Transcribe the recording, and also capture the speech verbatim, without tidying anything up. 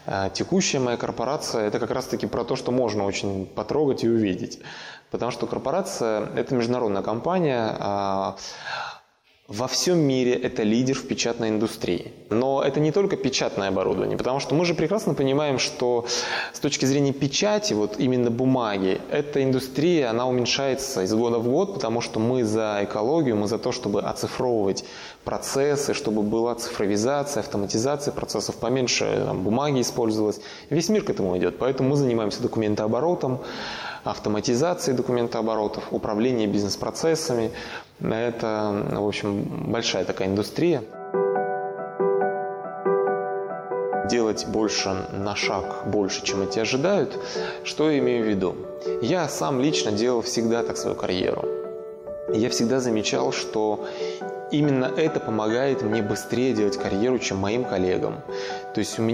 Текущая моя корпорация – это как раз-таки про то, что можно очень потрогать и увидеть. Потому что корпорация – это международная компания. Во всем мире это лидер в печатной индустрии. Но это не только печатное оборудование, потому что мы же прекрасно понимаем, что с точки зрения печати, вот именно бумаги, эта индустрия, она уменьшается из года в год, потому что мы за экологию, мы за то, чтобы оцифровывать процессы, чтобы была цифровизация, автоматизация процессов, поменьше там, бумаги использовалось. Весь мир к этому идет, поэтому мы занимаемся документооборотом, автоматизацией документооборотов, управлением бизнес-процессами. Это, в общем, большая такая индустрия. Делать больше на шаг, больше, чем от тебя ожидают. Что я имею в виду? Я сам лично делал всегда так свою карьеру. Я всегда замечал, что именно это помогает мне быстрее делать карьеру, чем моим коллегам. То есть у меня